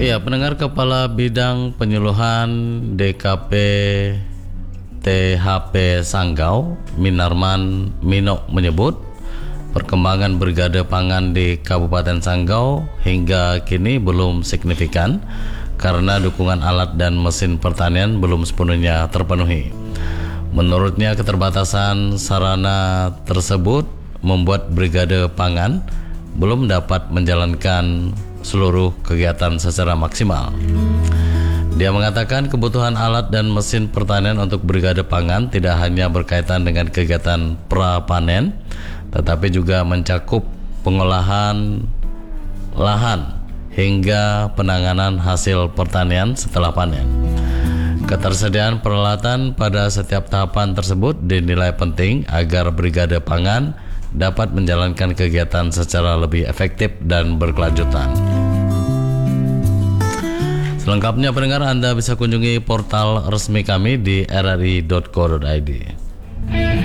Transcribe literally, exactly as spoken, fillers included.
Iya, pendengar, Kepala Bidang Penyuluhan D K P T H P Sanggau, Minarman Mino, menyebut perkembangan Brigade Pangan di Kabupaten Sanggau hingga kini belum signifikan karena dukungan alat dan mesin pertanian belum sepenuhnya terpenuhi. Menurutnya, keterbatasan sarana tersebut membuat Brigade Pangan belum dapat menjalankan seluruh kegiatan secara maksimal. Dia mengatakan kebutuhan alat dan mesin pertanian untuk Brigade Pangan tidak hanya berkaitan dengan kegiatan pra-panen, tetapi juga mencakup pengolahan lahan hingga penanganan hasil pertanian setelah panen. Ketersediaan peralatan pada setiap tahapan tersebut dinilai penting agar Brigade Pangan dapat menjalankan kegiatan secara lebih efektif dan berkelanjutan. Selengkapnya, pendengar, Anda bisa kunjungi portal resmi kami di r r i dot co dot i d.